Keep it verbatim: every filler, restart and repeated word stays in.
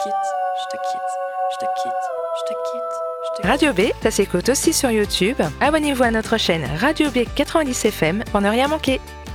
quitte, je te quitte, je te quitte, je te quitte. je te quitte. Radio B, ça s'écoute aussi sur YouTube. Abonnez-vous à notre chaîne Radio B quatre-vingt-dix F M pour ne rien manquer.